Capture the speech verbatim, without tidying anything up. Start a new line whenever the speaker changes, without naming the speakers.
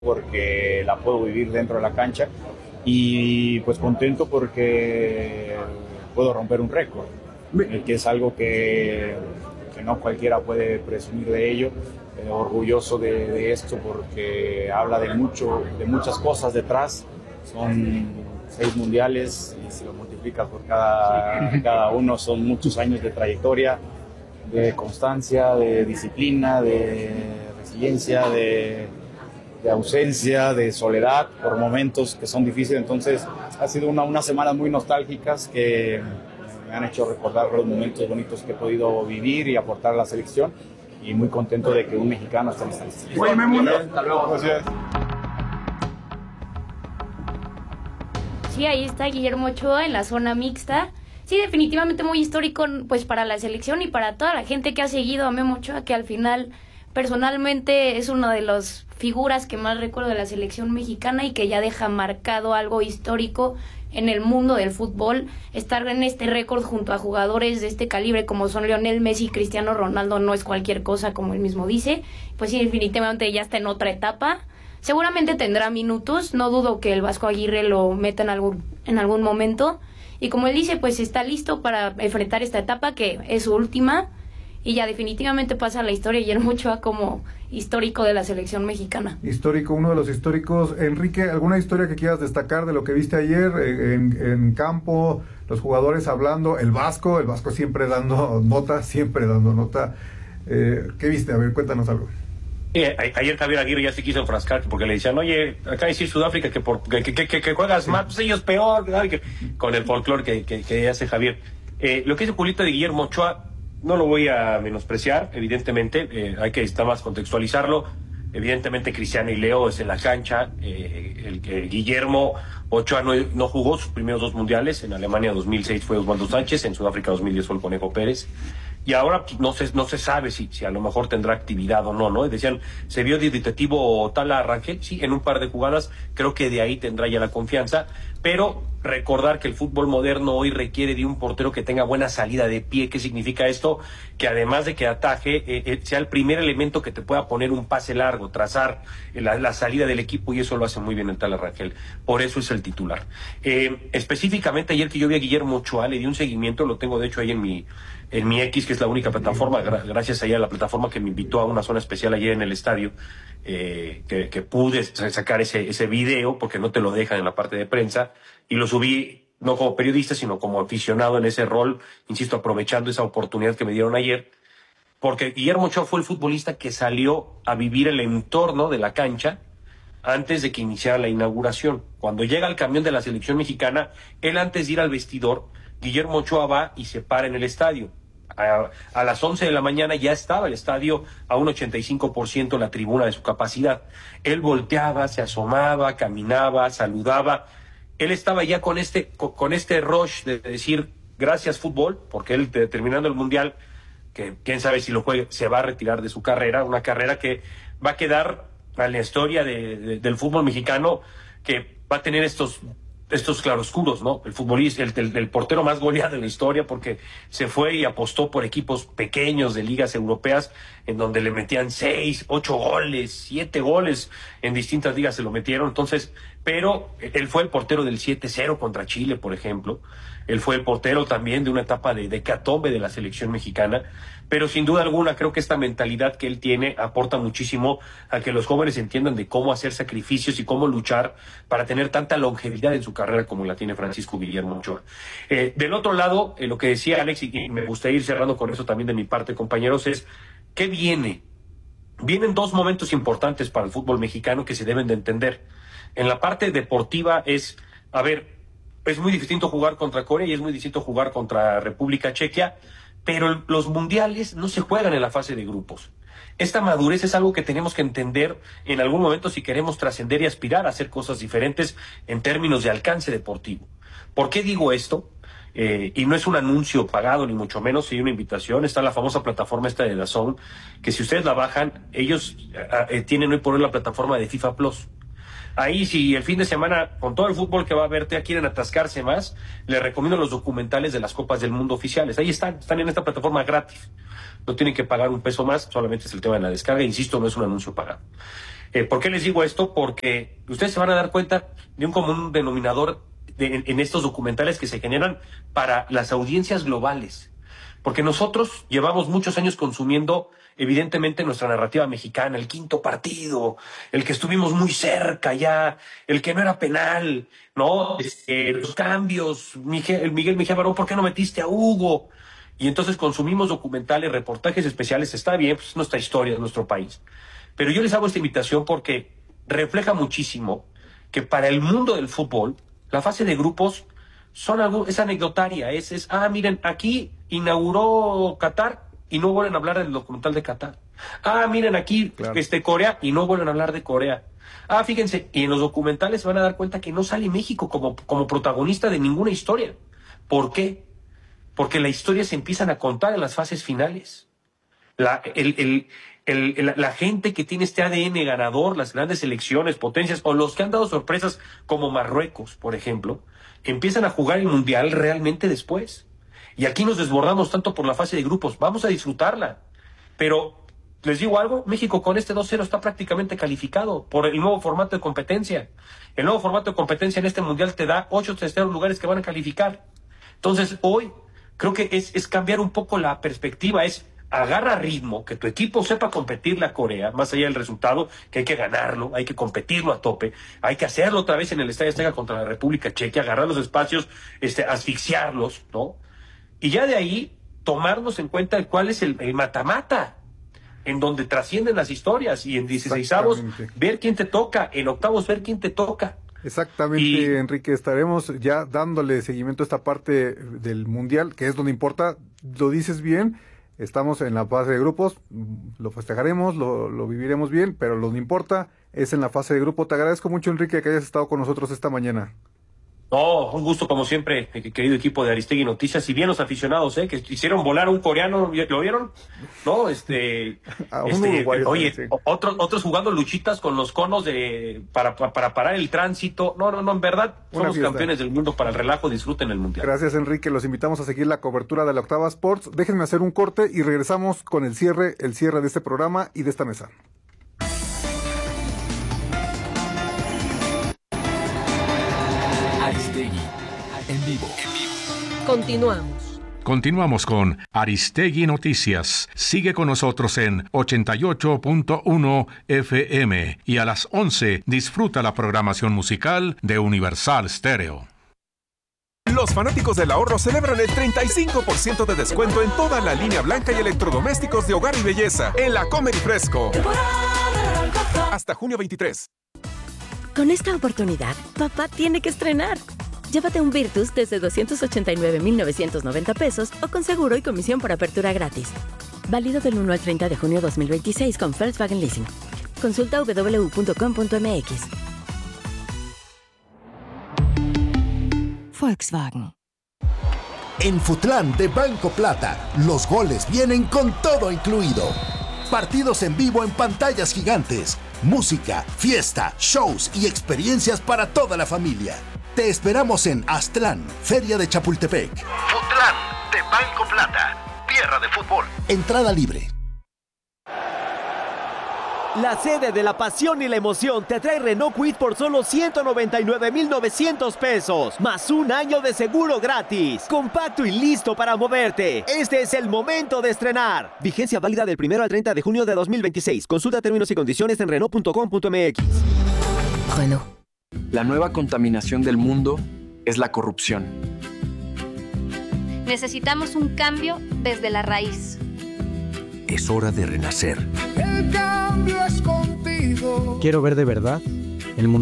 porque la puedo vivir dentro de la cancha y pues contento porque puedo romper un récord, eh, que es algo que, que no cualquiera puede presumir de ello. Eh, orgulloso de, de esto porque habla de mucho, de muchas cosas detrás. Son seis mundiales y si lo multiplicas por cada, cada uno son muchos años de trayectoria, de constancia, de disciplina, de resiliencia, de de ausencia, de soledad, por momentos que son difíciles. Entonces ha sido una, unas semanas muy nostálgicas que me han hecho recordar los momentos bonitos que he podido vivir y aportar a la selección, y muy contento de que un mexicano esté en esta lista.
Oye, Memo,
hasta luego. Gracias.
Sí, ahí está Guillermo Ochoa en la zona mixta. Sí, definitivamente muy histórico, pues, para la selección y para toda la gente que ha seguido a Memo Ochoa, que al final personalmente es una de las figuras que más recuerdo de la selección mexicana y que ya deja marcado algo histórico en el mundo del fútbol. Estar en este récord junto a jugadores de este calibre como son Lionel Messi y Cristiano Ronaldo no es cualquier cosa, como él mismo dice. Pues sí, definitivamente ya está en otra etapa. Seguramente tendrá minutos, no dudo que el Vasco Aguirre lo meta en algún, en algún momento. Y como él dice, pues está listo para enfrentar esta etapa que es su última. Y ya definitivamente pasa a la historia Guillermo Ochoa como histórico de la selección mexicana.
Histórico, uno de los históricos. Enrique, ¿alguna historia que quieras destacar de lo que viste ayer en, en campo? Los jugadores hablando, el Vasco, el Vasco siempre dando nota, siempre dando nota. Eh, ¿Qué viste? A ver, cuéntanos algo.
Eh, a, ayer Javier Aguirre ya se quiso enfrascar porque le decían, oye, acá decir Sudáfrica que, por, que, que, que, que juegas mal, pues ellos peor, que, con el folclore que, que, que hace Javier. Eh, lo que dice Julito de Guillermo Ochoa, no lo voy a menospreciar, evidentemente, eh, hay que estar más contextualizarlo. Evidentemente Cristiano y Leo es en la cancha, eh, el que Guillermo Ochoa no, no jugó sus primeros dos mundiales. En Alemania dos mil seis fue Osvaldo Sánchez, en Sudáfrica dos mil diez fue el Conejo Pérez, y ahora no se, no se sabe si, si a lo mejor tendrá actividad o no, ¿no? Decían, se vio dubitativo Tala Rangel, sí, en un par de jugadas, creo que de ahí tendrá ya la confianza, pero recordar que el fútbol moderno hoy requiere de un portero que tenga buena salida de pie. ¿Qué significa esto? Que además de que ataje, eh, eh, sea el primer elemento que te pueda poner un pase largo, trazar la, la salida del equipo, y eso lo hace muy bien el Tala Rangel. Por eso es el titular. Eh, específicamente ayer que yo vi a Guillermo Ochoa, le di un seguimiento, lo tengo de hecho ahí en mi en mi X, que es la única plataforma, gra- gracias allá a la plataforma que me invitó a una zona especial ayer en el estadio, eh, que, que pude sacar ese, ese video, porque no te lo dejan en la parte de prensa, y lo subí no como periodista, sino como aficionado en ese rol, insisto, aprovechando esa oportunidad que me dieron ayer, porque Guillermo Ochoa fue el futbolista que salió a vivir el entorno de la cancha antes de que iniciara la inauguración. Cuando llega el camión de la selección mexicana, él, antes de ir al vestidor, Guillermo Ochoa va y se para en el estadio. A, a las once de la mañana ya estaba el estadio a un ochenta y cinco por ciento la tribuna de su capacidad. Él volteaba, se asomaba, caminaba, saludaba. Él estaba ya con este, con, con este rush de decir gracias fútbol, porque él, terminando el mundial, que quién sabe si lo juegue, se va a retirar de su carrera, una carrera que va a quedar a la historia de, de, del fútbol mexicano, que va a tener estos estos claroscuros, ¿no? El futbolista, el, el, el portero más goleado de la historia, porque se fue y apostó por equipos pequeños de ligas europeas, en donde le metían seis, ocho goles, siete goles, en distintas ligas se lo metieron. Entonces, pero él fue el portero del siete cero contra Chile, por ejemplo. Él fue el portero también de una etapa de, de hecatombe de la selección mexicana, pero sin duda alguna creo que esta mentalidad que él tiene aporta muchísimo a que los jóvenes entiendan de cómo hacer sacrificios y cómo luchar para tener tanta longevidad en su carrera como la tiene Francisco Guillermo Ochoa. Eh, del otro lado, eh, lo que decía Alex, y, y me gustaría ir cerrando con eso también de mi parte, compañeros, es ¿qué viene? Vienen dos momentos importantes para el fútbol mexicano que se deben de entender. En la parte deportiva es, a ver, es muy distinto jugar contra Corea y es muy distinto jugar contra República Checa, pero los mundiales no se juegan en la fase de grupos. Esta madurez es algo que tenemos que entender en algún momento si queremos trascender y aspirar a hacer cosas diferentes en términos de alcance deportivo. ¿Por qué digo esto? Eh, y no es un anuncio pagado, ni mucho menos, sino una invitación. Está la famosa plataforma esta de DAZN, que si ustedes la bajan, ellos eh, tienen hoy por hoy la plataforma de FIFA Plus. Ahí, si el fin de semana, con todo el fútbol que va a haber, te quieren atascarse más, les recomiendo los documentales de las Copas del Mundo oficiales. Ahí están, están en esta plataforma gratis. No tienen que pagar un peso más, solamente es el tema de la descarga. Insisto, no es un anuncio pagado. Eh, ¿Por qué les digo esto? Porque ustedes se van a dar cuenta de un común denominador de, en, en estos documentales que se generan para las audiencias globales. Porque nosotros llevamos muchos años consumiendo, evidentemente, nuestra narrativa mexicana, el quinto partido, el que estuvimos muy cerca ya, el que no era penal, ¿no? Este, los cambios, Miguel, Miguel Mejía Barón, ¿por qué no metiste a Hugo? Y entonces consumimos documentales, reportajes especiales, está bien, pues es nuestra historia, es nuestro país. Pero yo les hago esta invitación porque refleja muchísimo que para el mundo del fútbol, la fase de grupos son algo, es anecdotaria, es, es, ah, miren, aquí inauguró Qatar y no vuelven a hablar del documental de Qatar. Ah, miren, aquí claro. este, Corea y no vuelven a hablar de Corea. Ah, fíjense, y en los documentales se van a dar cuenta que no sale México como, como protagonista de ninguna historia. ¿Por qué? Porque la historia se empiezan a contar en las fases finales. La, el, el, el, el, la gente que tiene este A D N ganador, las grandes selecciones, potencias, o los que han dado sorpresas como Marruecos, por ejemplo, empiezan a jugar el Mundial realmente después. Y aquí nos desbordamos tanto por la fase de grupos. Vamos a disfrutarla. Pero, les digo algo, México con este dos cero está prácticamente calificado por el nuevo formato de competencia. El nuevo formato de competencia en este Mundial te da ocho terceros lugares que van a calificar. Entonces, hoy creo que es, es cambiar un poco la perspectiva, es agarra ritmo, que tu equipo sepa competirle a Corea, más allá del resultado, que hay que ganarlo, hay que competirlo a tope, hay que hacerlo otra vez en el Estadio Azteca contra la República Checa, agarrar los espacios, este, asfixiarlos, ¿no? Y ya de ahí, tomarnos en cuenta cuál es el, el mata-mata, en donde trascienden las historias, y en dieciseisavos ver quién te toca, en octavos ver quién te toca.
Exactamente, y, Enrique, estaremos ya dándole seguimiento a esta parte del Mundial, que es donde importa, lo dices bien. Estamos en la fase de grupos, lo festejaremos, lo, lo viviremos bien, pero lo que importa es en la fase de grupo. Te agradezco mucho, Enrique, que hayas estado con nosotros esta mañana.
No, un gusto como siempre, querido equipo de Aristegui Noticias, y bien los aficionados, ¿eh? Que hicieron volar a un coreano, ¿lo vieron? No, este, este oye, sí. otros, otros jugando luchitas con los conos de para, para, para parar el tránsito. No, no, no, en verdad, somos campeones del mundo para el relajo, disfruten el Mundial.
Gracias, Enrique, los invitamos a seguir la cobertura de la Octava Sports. Déjenme hacer un corte y regresamos con el cierre, el cierre de este programa y de esta mesa.
Aristegui, en vivo.
Continuamos.
Continuamos con Aristegui Noticias. Sigue con nosotros en ochenta y ocho punto uno F M y a las once disfruta la programación musical de Universal Stereo.
Los fanáticos del ahorro celebran el treinta y cinco por ciento de descuento en toda la línea blanca y electrodomésticos de hogar y belleza en la Comer y Fresco. Hasta junio veintitrés.
Con esta oportunidad, papá tiene que estrenar. Llévate un Virtus desde doscientos ochenta y nueve mil novecientos noventa pesos o con seguro y comisión por apertura gratis. Válido del uno al treinta de junio dos mil veintiséis con Volkswagen Leasing. Consulta doble u doble u doble u punto com punto m x. Volkswagen.
En Futlán de Banco Plata, los goles vienen con todo incluido. Partidos en vivo en pantallas gigantes, música, fiesta, shows y experiencias para toda la familia. Te esperamos en Aztlán, Feria de Chapultepec.
Futlán de Banco Plata, tierra de fútbol.
Entrada libre.
La sede de la pasión y la emoción te trae Renault Kwid por solo ciento noventa y nueve mil novecientos pesos, más un año de seguro gratis. Compacto y listo para moverte. Este es el momento de estrenar. Vigencia válida del primero al treinta de junio de dos mil veintiséis. Consulta términos y condiciones en Renault punto com punto m x.
Renault.
La nueva contaminación del mundo es la corrupción.
Necesitamos un cambio desde la raíz.
Es hora de renacer.
El cambio es contigo.
Quiero ver de verdad el mundo.